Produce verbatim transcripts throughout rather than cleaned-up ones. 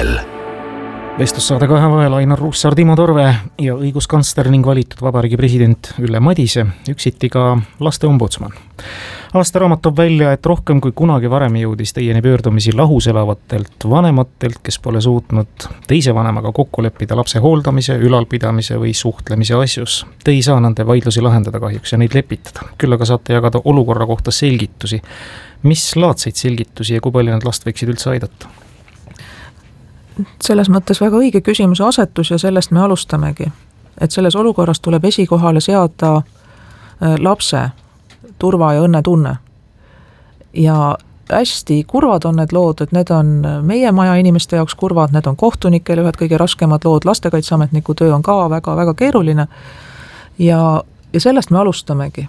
vahel. Vestlussaade Kahe vahel Ainar Ruussaar, Timo Torve ja õiguskantsler ning valitud vabariigi president Ülle Madise, üksiti ka laste ombudsman. Aastaraamat toob välja, et rohkem kui kunagi varem jõudis teieni pöördumisi lahus elavatelt vanematelt, kes pole suutnud teise vanemaga kokku leppida lapse hooldamise, ülalpidamise või suhtlemise asjus. Te ei saa nende vaidlusi lahendada kahjuks ja neid lepitada. Küll aga saate jagada olukorra kohta selgitusi. Mis laadseid selgitusi ja kui palju need last võiksid üldse aidata? Selles mõttes väga õige küsimuse asetus ja sellest me alustamegi. Et selles olukorras tuleb esikohale seada lapse turva ja õnnetunne. Ja hästi kurvad on need lood, et need on meie maja inimeste jaoks kurvad, need on kohtunikele ühed kõige raskemad lood, lastekaitseametniku töö on ka väga, väga keeruline. Ja, ja sellest me alustamegi.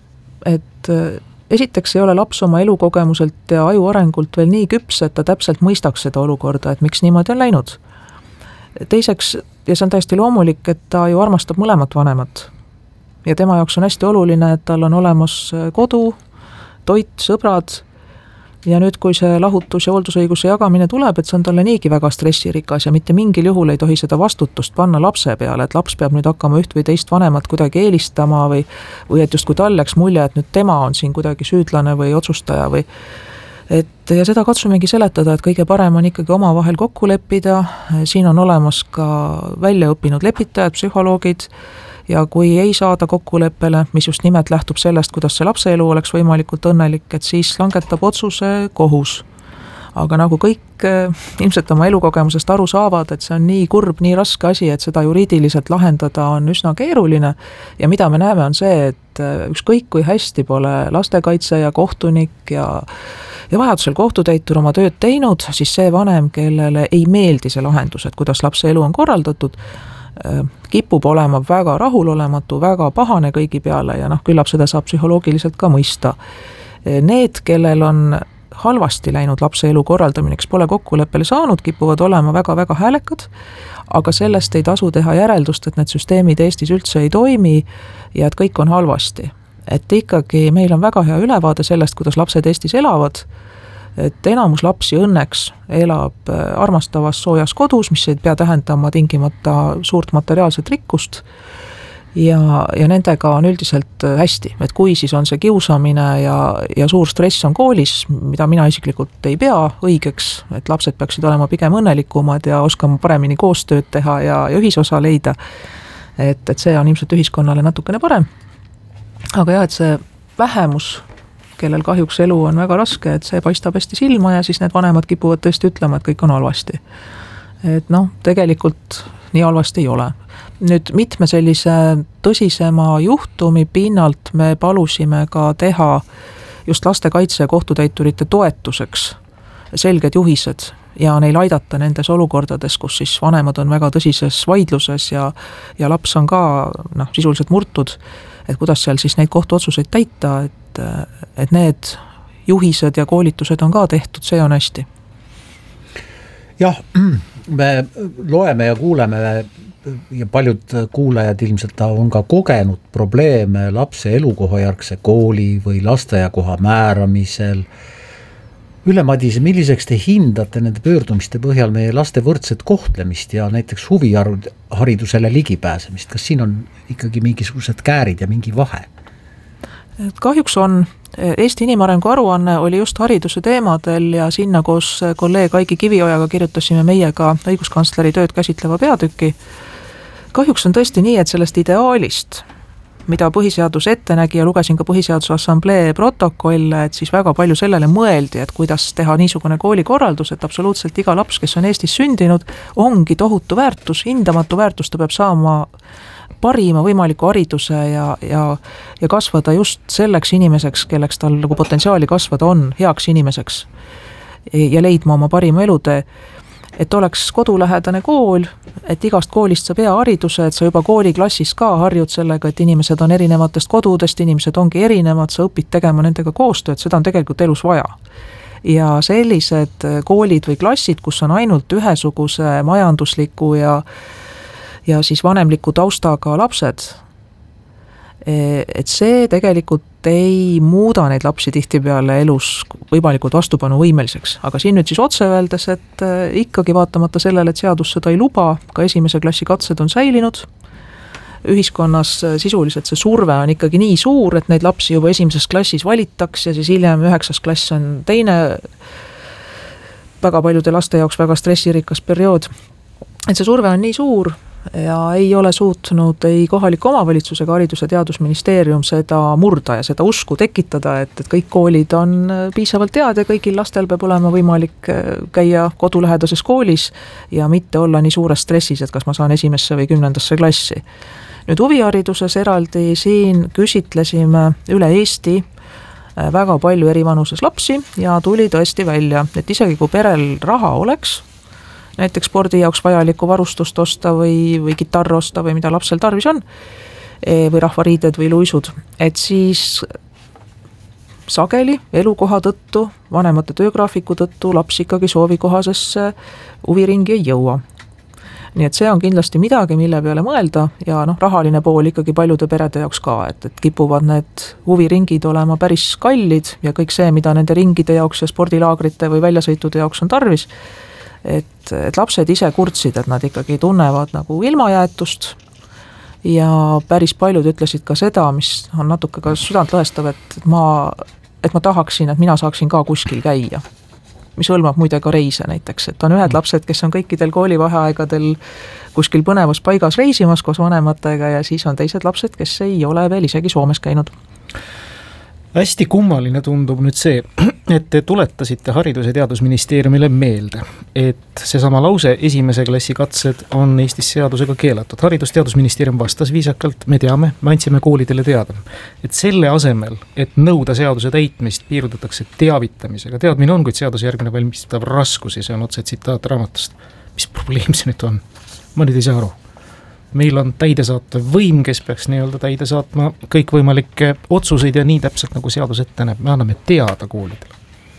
Et esiteks ei ole laps oma elukogemuselt ja aju arengult veel nii küps, et ta täpselt mõistaks seda olukorda, et miks niimoodi on läinud. Teiseks, ja see on täiesti loomulik, et ta ju armastab mõlemat vanemat. Ja tema jaoks on hästi oluline, et tal on olemas kodu, toit, sõbrad, ja nüüd kui see lahutus ja hooldusõiguse jagamine tuleb, et see on talle niigi väga stressirikas ja mitte mingil juhul ei tohi seda vastutust panna lapse peale, et laps peab nüüd hakkama üht või teist vanemat kuidagi eelistama või, või et just kui tal läks mulje, et nüüd tema on siin kuidagi süüdlane või otsustaja või et ja seda katsumegi seletada, et kõige parem on ikkagi omavahel kokku leppida, siin on olemas ka väljaõppinud lepitajad, psühholoogid, ja kui ei saada kokkuleppele, mis just nimelt lähtub sellest, kuidas see lapse elu oleks võimalikult õnnelik, et siis langetab otsuse kohus. Aga nagu kõik ilmselt oma elukogemusest aru saavad, et see on nii kurb, nii raske asi, et seda juriidiliselt lahendada on üsna keeruline. Ja mida me näeme on see, et ükskõik kui hästi pole lastekaitse ja kohtunik ja, ja vajadusel kohtutäitur oma tööd teinud, siis see vanem, kellele ei meeldi see lahendus, et kuidas lapse elu on korraldatud, kipub olema väga rahulolematu, väga pahane kõigi peale ja noh, küllap seda saab psühholoogiliselt ka mõista. Need, kellel on halvasti läinud lapse elu korraldamine, kes pole kokkuleppele saanud, kipuvad olema väga-väga häälekad, aga sellest ei tasu teha järeldust, et need süsteemid Eestis üldse ei toimi ja et kõik on halvasti. Et ikkagi meil on väga hea ülevaade sellest, kuidas lapsed Eestis elavad, et enamus lapsi õnneks elab armastavas soojas kodus, mis ei pea tähendama tingimata suurt materiaalset rikkust ja, ja nendega on üldiselt hästi, et kui siis on see kiusamine ja, ja suur stress on koolis, mida mina isiklikult ei pea õigeks, et lapsed peaksid olema pigem õnnelikumad ja oskama paremini koostööd teha ja, ja ühisosa leida, et, et see on ilmselt ühiskonnale natukene parem. Aga jah, et see vähemus, kellel kahjuks elu on väga raske, et see paistab hästi silma ja siis need vanemad kipuvad tõesti ütlema, et kõik on halvasti. Et noh, tegelikult nii halvasti ei ole. Nüüd mitme sellise tõsisema juhtumi pinnalt me palusime ka teha just lastekaitse ja kohtutäiturite toetuseks selged juhised ja neil aidata nendes olukordades, kus siis vanemad on väga tõsises vaidluses ja, ja laps on ka noh, sisuliselt murtud, et kuidas seal siis neid kohtuotsuseid täita, et et need juhised ja koolitused on ka tehtud, see on hästi. Jah, me loeme ja kuuleme ja paljud kuulajad ilmselt on ka kogenud probleeme lapse elukohajärgse kooli või lasteaiakoha määramisel. Ülle Madise, milliseks te hindate nende pöördumiste põhjal meie laste võrdset kohtlemist ja näiteks huviharidusele ligipääsemist? Kas siin on ikkagi mingisugused käärid ja mingi vahe? Kahjuks on. Eesti inimarengu aruanne oli just hariduse teemadel ja sinna koos kolleeg Aigi Kiviojaga kirjutasime meiega õiguskantsleri tööd käsitleva peatüki. Kahjuks on tõesti nii, et sellest ideaalist, mida põhiseadus ette nägi ja lugesin ka põhiseaduse assamblee protokolle, et siis väga palju sellele mõeldi, et kuidas teha niisugune koolikorraldus, et absoluutselt iga laps, kes on Eestis sündinud, ongi tohutu väärtus, hindamatu väärtus, ta peab saama parima võimaliku hariduse ja, ja, ja kasvada just selleks inimeseks, kelleks tal nagu potentsiaali kasvada on, heaks inimeseks ja leidma oma parima elutee, et oleks kodulähedane kool, et igast koolist saab hea hariduse, et sa juba kooliklassis ka harjud sellega, et inimesed on erinevatest kodudest, inimesed ongi erinevad, sa õpid tegema nendega koostööd, seda on tegelikult elus vaja. Ja sellised koolid või klassid, kus on ainult ühesuguse majandusliku ja ja siis vanemliku taustaga lapsed, et see tegelikult ei muuda neid lapsi tihtipeale elus võimalikult vastupanuvõimeliseks, aga siin nüüd siis otse öeldes, et ikkagi vaatamata sellele, et seadus seda ei luba, ka esimese klassi katsed on säilinud, ühiskonnas sisuliselt see surve on ikkagi nii suur, et neid lapsi juba esimeses klassis valitaks ja siis hiljem üheksas klass on teine väga paljude laste jaoks väga stressirikas periood, et see surve on nii suur, ja ei ole suutnud ei kohaliku omavalitsusega Haridus- ja Teadusministeerium seda murda ja seda usku tekitada, et, et kõik koolid on piisavalt head ja kõigil lastel peab olema võimalik käia kodulähedases koolis ja mitte olla nii suures stressis, et kas ma saan esimesse või kümnendasse klassi. Nüüd huvihariduses eraldi siin küsitlesime üle Eesti väga palju eri vanuses lapsi ja tuli tõesti välja, et isegi kui perel raha oleks, näiteks spordi jaoks vajalikku varustust osta või, või kitarr osta või mida lapsel tarvis on, või rahvariided või luisud, et siis sageli elukoha tõttu, vanemate töögraafiku tõttu laps ikkagi soovikohasesse huviringi ei jõua. Nii et see on kindlasti midagi, mille peale mõelda ja noh, rahaline pool ikkagi paljude perede jaoks ka, et, et kipuvad need huviringid olema päris kallid ja kõik see, mida nende ringide jaoks ja spordilaagrite või väljasõitude jaoks on tarvis, et, et lapsed ise kurtsid, et nad ikkagi tunnevad nagu ilmajäetust ja päris paljud ütlesid ka seda, mis on natuke ka südantlõhestav, et ma, et ma tahaksin, et mina saaksin ka kuskil käia. Mis hõlmab muide ka reise näiteks, et on ühed lapsed, kes on kõikidel koolivaheaegadel kuskil põnevas paigas reisimas koos vanematega ja siis on teised lapsed, kes ei ole veel isegi Soomes käinud. Hästi kummaline tundub nüüd see, et te tuletasite Haridus- ja Teadusministeeriumile meelde, et seesama lause esimese klassi katsed on Eestis seadusega keelatud. Haridus- ja Teadusministeerium vastas viisakalt, me teame, me andsime koolidele teada, et selle asemel, et nõuda seaduse täitmist, piirdutakse teavitamisega. Teadmine on, kuid seaduse järgmine valmistav raskusi, see on otse tsitaat raamatust. Mis probleem see nüüd on? Ma nüüd ei saa aru. Meil on täidesaatev võim, kes peaks nii-öelda täide saatma kõikvõimalikke otsuseid ja nii täpselt nagu seadus ette näeb, me anname teada koolidele.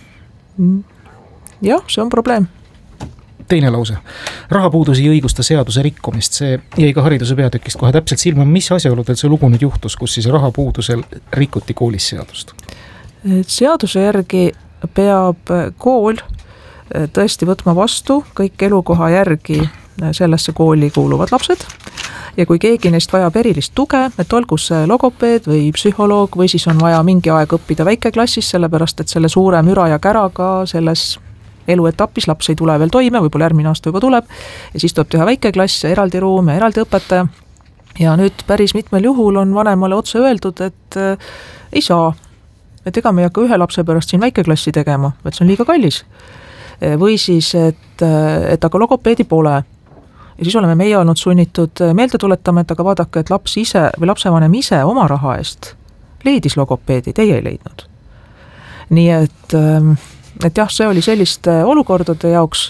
Jah, see on probleem. Teine lause. Rahapuudus ei õigusta seaduse rikkumist, see jäi ka hariduse peatükist kohe täpselt silma, mis asjaoludel see lugu nüüd juhtus, kus siis rahapuudusel rikuti koolis seadust? Seaduse järgi peab kool tõesti võtma vastu kõik elukoha järgi sellesse kooli kuuluvad lapsed ja kui keegi neist vajab erilist tuge, et olgu see logopeed või psühholoog või siis on vaja mingi aeg õppida väikeklassis, sellepärast et selle suure müra ja käraga selles eluetapis laps ei tule veel toime, võib-olla järgmine aasta juba tuleb ja siis tuleb teha väikeklass, eraldi ruum ja eraldi õpetaja ja nüüd päris mitmel juhul on vanemale otse öeldud, et äh, ei saa, et ega me ei hakka ühe lapse pärast siin väikeklassi tegema, et see on liiga kallis või siis, et, et aga logopeedi pole. Ja siis oleme meie olnud sunnitud meelde tuletama, et aga vaadake, et laps ise või lapsevanem ise oma raha eest leidis logopeedi, teie ei leidnud. Nii et, et jah, see oli selliste olukordade jaoks,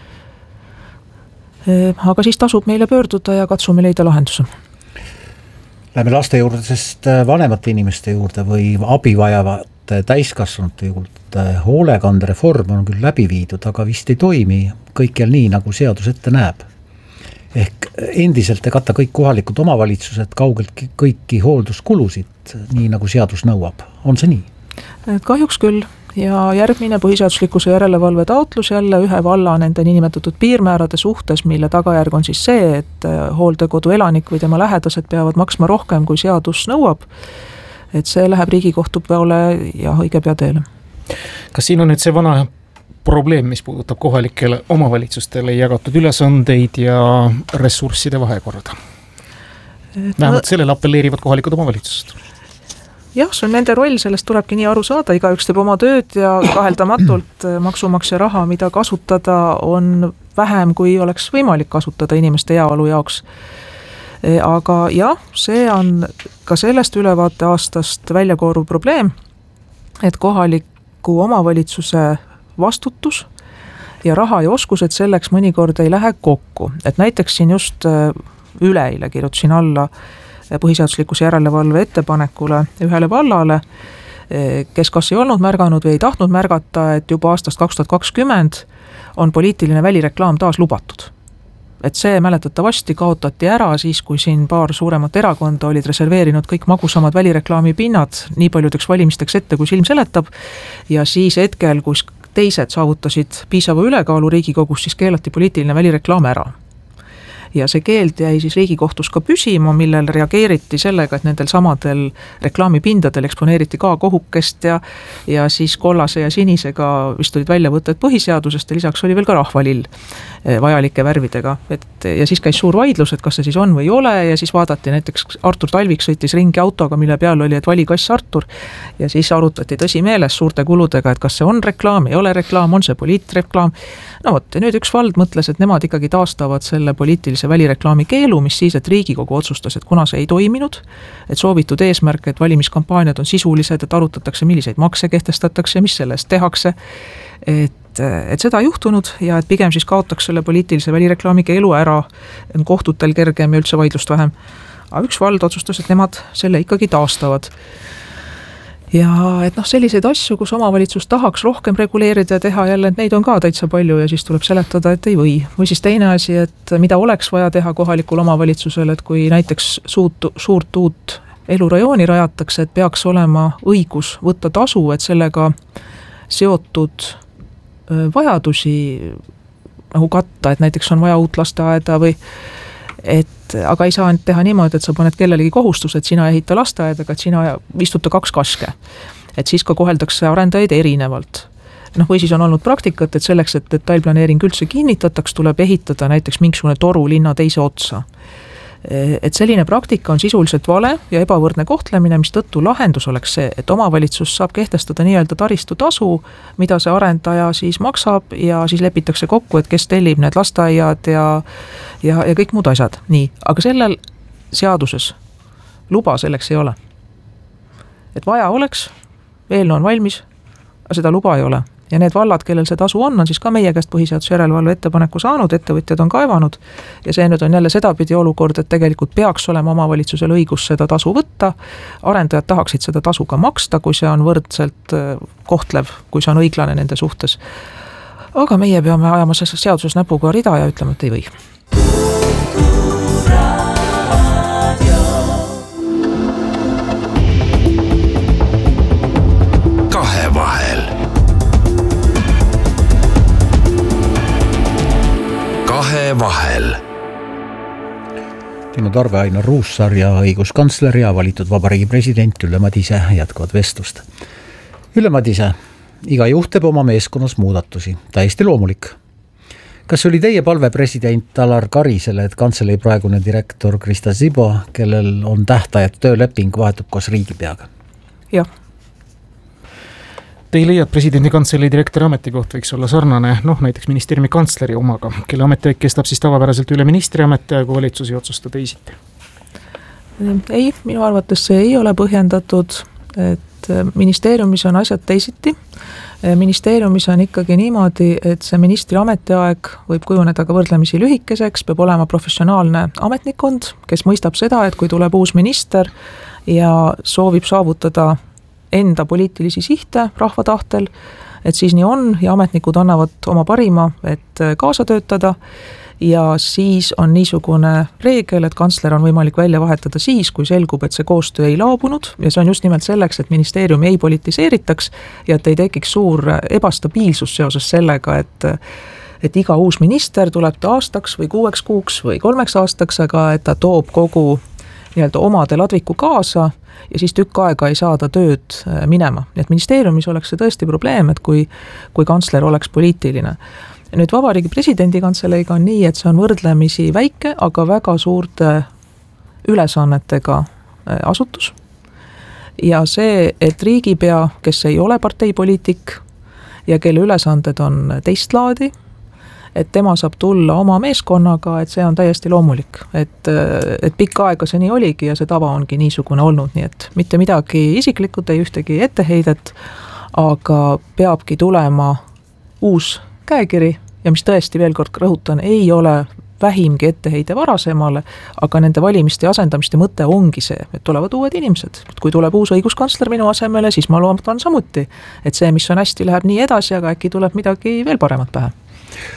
aga siis tasub meile pöörduda ja katsume leida lahenduse. Lähme laste juurde, sest vanemate inimeste juurde või abi vajavate täiskasvanute juurde hoolekandereform on küll läbi viidud, aga vist ei toimi kõikjal nii, nagu seadus ette näeb. Ehk endiselt ei kata kõik kohalikud omavalitsused kaugelt kõiki hoolduskulusid, nii nagu seadus nõuab. On see nii? Kahjuks küll ja järgmine põhiseaduslikkuse järelevalve taotlus jälle ühe valla nende niinimetatud piirmäärade suhtes, mille tagajärg on siis see, et hooldekodu elanik või tema lähedased peavad maksma rohkem, kui seadus nõuab. Et see läheb Riigikohtu peale ja õige pea teele. Kas siin on nüüd see vana probleem, mis puudutab kohalikele omavalitsustele jagatud ülesandeid ja ressursside vahekorda? Vähemalt no, sellele appelleerivad kohalikud omavalitsused. Jah, see on nende roll, sellest tulebki nii aru saada, igaüks teeb oma tööd ja kaheldamatult maksumaksja raha, mida kasutada, on vähem, kui oleks võimalik kasutada inimeste heaolu jaoks. Aga jah, see on ka sellest ülevaate aastast väljakooruv probleem, et kohaliku omavalitsuse vastutus ja raha ja oskused selleks mõnikord ei lähe kokku. Et näiteks siin just üleile kirjutasin alla põhiseaduslikkuse järelevalve ettepanekule ühele vallale, kes kas ei olnud märganud või ei tahtnud märgata, et juba aastast kaks tuhat kakskümmend on poliitiline välireklaam taas lubatud. et see mäletatavasti kaotati ära siis, kui siin paar suuremat erakonda olid reserveerinud kõik magusamad välireklaami pinnad nii paljudeks valimisteks ette, kui silm seletab, ja siis hetkel, kus teised saavutasid piisava ülekaalu Riigikogus, siis keelati poliitiline välireklaam ära. Ja see keeld jäi siis Riigikohtus ka püsima, millel reageeriti sellega, et nendel samadel reklaamipindadel eksponeeriti ka kohukest ja, ja siis kollase ja sinisega vist olid väljavõtted põhiseadusest ja lisaks oli veel ka rahvalill vajalike värvidega. Et, ja siis käis suur vaidlus, et kas see siis on või ei ole, ja siis vaadati näiteks Artur Talvik sõitis ringi autoga, mille peal oli, et vali kass Artur, ja siis arutati tõsimeeles suurte kuludega, et kas see on reklaam, ei ole reklaam, on see poliitreklaam. No vot, ja nüüd üks vald mõtles, et nemad ikkagi taastavad selle poliitilise välireklaami keelu, mis siis, et Riigikogu otsustas, et kuna see ei toiminud, et soovitud eesmärk, et valimiskampaaniad on sisulised, et arutatakse, milliseid makse kehtestatakse, mis selle eest tehakse, et, et seda ei juhtunud ja et pigem siis kaotaks selle poliitilise välireklaami keelu ära, kohtutel kergem ja üldse vaidlust vähem. Aga üks vald otsustas, et nemad selle ikkagi taastavad. Ja et noh, selliseid asju, kus omavalitsus tahaks rohkem reguleerida ja teha jälle, et neid on ka täitsa palju ja siis tuleb seletada, et ei või. Või siis teine asi, et mida oleks vaja teha kohalikul omavalitsusel, et kui näiteks suut, suurt uut elurajooni rajatakse, et peaks olema õigus võtta tasu, et sellega seotud vajadusi nagu katta, et näiteks on vaja uut lasteaeda või et aga ei saa teha niimoodi, et sa paned kellelegi kohustus, et sina ehita lasteaedaga, et sina istuta kaks kaske. Et siis ka koheldakse arendajaid erinevalt. Noh, või siis on olnud praktikat, et selleks, et detailplaneering üldse kinnitataks, tuleb ehitada näiteks mingisugune toru linna teise otsa. Et selline praktika on sisuliselt vale ja ebavõrdne kohtlemine, mis tõttu lahendus oleks see, et omavalitsus saab kehtestada nii-öelda taristu tasu, mida see arendaja siis maksab ja siis lepitakse kokku, et kes tellib need lasteaiad ja, ja, ja kõik muud asjad. Nii, aga sellel seaduses luba selleks ei ole. Et vaja oleks, eelnõu on valmis, aga seda luba ei ole. Ja need vallad, kellel see tasu on, on siis ka meie käest põhiseaduse järelevalve ettepaneku saanud, ettevõtjad on kaevanud ja see nüüd on jälle sedapidi olukord, et tegelikult peaks olema omavalitsusel õigus seda tasu võtta, arendajad tahaksid seda tasu ka maksta, kui see on võrdselt kohtlev, kui see on õiglane nende suhtes. Aga meie peame ajama seaduses näpuga rida ja ütlema, et ei või. Kahevahel. Kahevahel. Timo Tarve, Ainar Ruussaar ja õiguskantsler ja valitud vabariigi president Ülle Madise jätkuvad vestlust. Ülle Madise, iga juht teeb oma meeskonnas muudatusi, täiesti loomulik. Kas oli teie palve president Alar Karisele, et kantselei praegune direktor Krista Sibo, kellel on tähtajat tööleping, vahetub koos riigipeaga? Jah. Te ei leia, et presidendi kantselei direktori ametikoht võiks olla sarnane, noh näiteks ministeeriumi kantsleri omaga, kelle ametiaeg kestab siis tavapäraselt üle ministri ametiaegu, valitsus ei otsusta teisiti? Ei, minu arvates see ei ole põhjendatud, et ministeeriumis on asjad teisiti. Ministeeriumis on ikkagi niimoodi, et see ministri ametiaeg võib kujuneda ka võrdlemisi lühikeseks, peab olema professionaalne ametnikkond, kes mõistab seda, et kui tuleb uus minister ja soovib saavutada enda poliitilisi sihte rahva tahtel, et siis nii on ja ametnikud annavad oma parima, et kaasa töötada ja siis on niisugune reegel, et kantsler on võimalik välja vahetada siis, kui selgub, et see koostöö ei laabunud ja see on just nimelt selleks, et ministeeriumi ei politiseeritaks ja et ei tekiks suur ebastabiilsus seoses sellega, et et iga uus minister tuleb ta aastaks või kuueks kuuks või kolmeks aastaks, aga et ta toob kogu nii-öelda omade ladviku kaasa ja siis tükk aega ei saa ta tööd minema. Nii et ministeeriumis oleks see tõesti probleem, et kui, kui kantsler oleks poliitiline. Nüüd vabariigi presidendi kantseleiga on nii, et see on võrdlemisi väike, aga väga suurte ülesannetega asutus. Ja see, et riigipea, kes ei ole parteipoliitik ja kelle ülesanded on teist laadi, et tema saab tulla oma meeskonnaga, et see on täiesti loomulik. Et, et pikka aega see nii oligi ja see tava ongi niisugune olnud, nii et mitte midagi isiklikult, ei ühtegi etteheidet, aga peabki tulema uus käekiri ja mis tõesti veel kord rõhutan, ei ole vähimgi etteheide varasemale, aga nende valimiste ja asendamiste mõte ongi see, et tulevad uued inimesed. Kui tuleb uus õiguskantsler minu asemele, siis ma loodan samuti, et see, mis on hästi, läheb nii edasi, aga äkki tuleb midagi veel paremat pähe.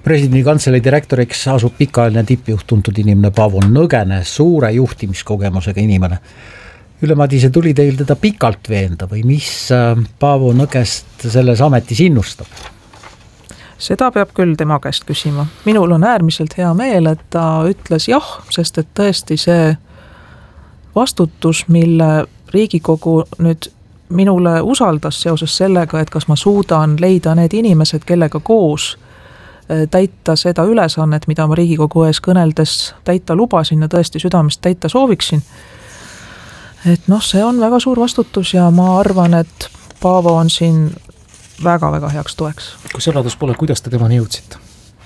Presidendi kantselei direktoriks asub pikaajaline tippjuht, tuntud inimene Paavo Nõgene, suure juhtimiskogemusega inimene. Ülle Madise, tuli teil teda pikalt veenda või mis Paavo Nõgest selles ametis innustab? Seda peab küll tema käest küsima. Minul on äärmiselt hea meel, et ta ütles jah, sest et tõesti see vastutus, mille Riigikogu nüüd minule usaldas seoses sellega, et kas ma suudan leida need inimesed, kellega koos täita seda ülesannet, mida ma Riigikogu ees kõneldes täita lubasin ja tõesti südamest täita sooviksin. Et noh, see on väga suur vastutus ja ma arvan, et Paavo on siin väga-väga heaks toeks. Kui saladus pole, kuidas te temani jõudsite?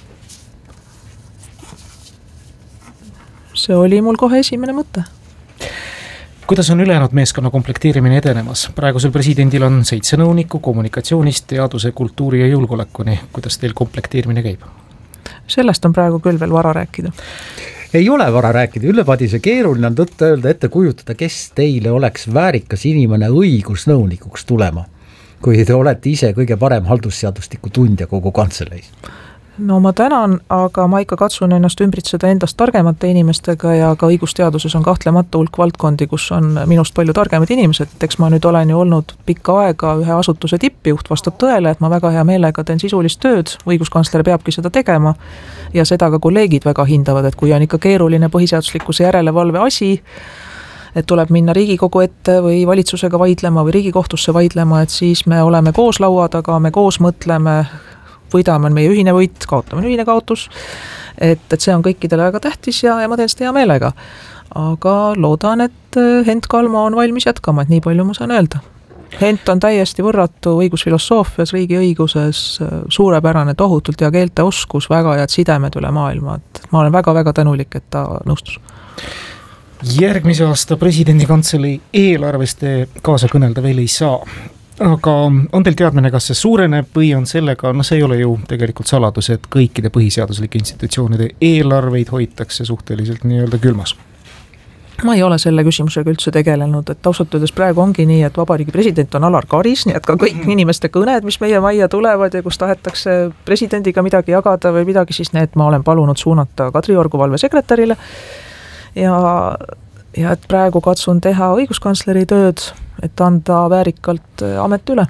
See oli mul kohe esimene mõte. Kuidas on ülejäänud meeskonna komplekteerimine edenemas? Praegusel presidendil on seitse nõunikku kommunikatsioonist, teaduse, kultuuri ja julgeolekuni. Kuidas teil komplekteerimine käib? Sellest on praegu küll veel vara rääkida. Ei ole vara rääkida. Ülle Madise, keeruline on tõtta öelda, ette kujutada, kes teile oleks väärikas inimene õigusnõunikuks tulema, kui te olete ise kõige parem haldusseadustiku tundja kogu kantseleis. No ma tänan, aga ma ikka katsun ennast ümbritseda endast targemate inimestega ja ka õigusteaduses on kahtlemata hulk valdkondi, kus on minust palju targemad inimesed. Eks ma nüüd olen ju olnud pikka aega ühe asutuse tippjuht, vastab tõele, et ma väga hea meelega teen sisulist tööd, õiguskantsler peabki seda tegema ja seda ka kolleegid väga hindavad, et kui on ikka keeruline põhiseaduslikkuse järelevalve asi, et tuleb minna Riigikogu ette või valitsusega vaidlema või Riigikohtusse vaidlema, et siis me oleme koos laua taga, me koos mõtleme, võidame on meie ühine võit, kaotame on ühine kaotus, et, et see on kõikidele väga tähtis ja, ja ma teen seda hea meelega. Aga loodan, et Hent Kalmo on valmis jätkama, et nii palju ma saan öelda. Hent on täiesti võrratu õigusfilosoofias, riigiõiguses, suurepärane, tohutult ja keelte oskus, väga head sidemed üle maailma, et ma olen väga-väga tänulik, et ta nõustus. Järgmise aasta presidendi kantselei eelarvest te kaasa kõnelda veel ei saa. Aga on teil teadmine, kas see suureneb või on sellega, no see ei ole ju tegelikult saladus, et kõikide põhiseaduslike institutsioonide eelarveid hoitakse suhteliselt nii-öelda külmas? Ma ei ole selle küsimusega üldse tegelenud, et ausalt öeldes praegu ongi nii, et vabariigi president on Alar Karis, nii et ka kõik inimeste kõned, mis meie majja tulevad ja kus tahetakse presidendiga midagi jagada või midagi, siis need ma olen palunud suunata Kadri Orgu valvesekretärile ja ja et praegu katsun teha õiguskantsleri tööd, et anda väärikalt amet üle.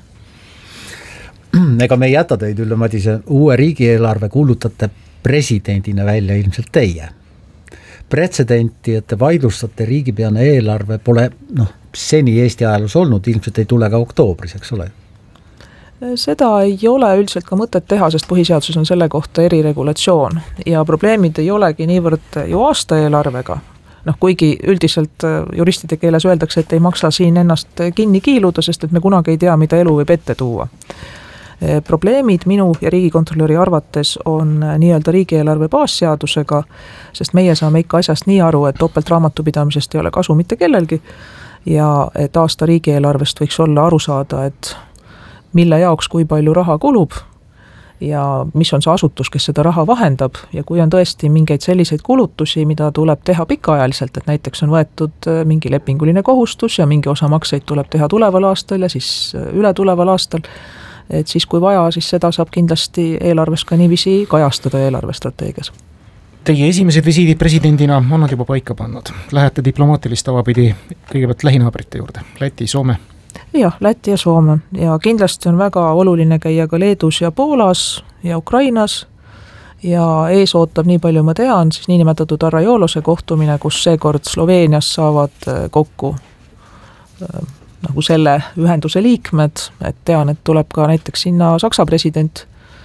Ega me ei jäta teid, Ülle Madise, uue riigieelarve kuulutate presidendina välja ilmselt teie. Pretsedenti, et te vaidlustate riigipeane eelarve pole noh, seni Eesti ajaloos olnud, ilmselt ei tule ka oktoobris, eks ole? Seda ei ole üldiselt ka mõtet teha, sest põhiseaduses on selle kohta eriregulatsioon ja probleemid ei olegi niivõrd ju aasta eelarvega. Noh, kuigi üldiselt juristide keeles öeldakse, et ei maksa siin ennast kinni kiiluda, sest et me kunagi ei tea, mida elu võib ette tuua. Probleemid minu ja riigikontrolöri arvates on nii-öelda riigieelarve baasseadusega, sest meie saame ikka asjast nii aru, et topelt raamatupidamisest ei ole kasu mitte kellelgi ja et aasta riigieelarvest võiks olla aru saada, et mille jaoks kui palju raha kulub ja mis on see asutus, kes seda raha vahendab ja kui on tõesti mingeid selliseid kulutusi, mida tuleb teha pikaajaliselt, et näiteks on võetud mingi lepinguline kohustus ja mingi osa makseid tuleb teha tuleval aastal ja siis üle tuleval aastal, et siis kui vaja, siis seda saab kindlasti eelarves ka niiviisi kajastada eelarvestrateegias. Teie esimesed visiidid presidendina on nad juba paika pannud. Lähete diplomaatilist avapidi kõigepealt lähinaabrite juurde, Läti, Soome? Jah, Läti ja Soome ja kindlasti on väga oluline käia ka Leedus ja Poolas ja Ukrainas ja ees ootab, nii palju ma tean, siis niinimetatud Arrajolose kohtumine, kus seekord Sloveenias saavad kokku nagu selle ühenduse liikmed, et tean, et tuleb ka näiteks sinna Saksa president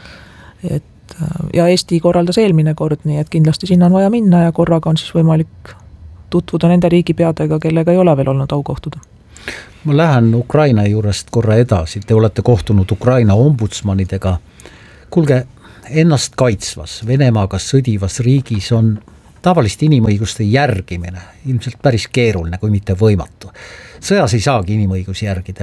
et, ja Eesti korraldas eelmine kord, nii et kindlasti sinna on vaja minna ja korraga on siis võimalik tutvuda nende riigipeadega, kellega ei ole veel olnud au kohtuda. Ma lähen Ukraina juurest korra edasi, te olete kohtunud Ukraina ombudsmanidega. Kuulge, ennast kaitsvas, Venemaaga sõdivas riigis on tavalist inimõiguste järgimine ilmselt päris keeruline, kui mitte võimatu. Sõjas ei saagi inimõigusi järgida.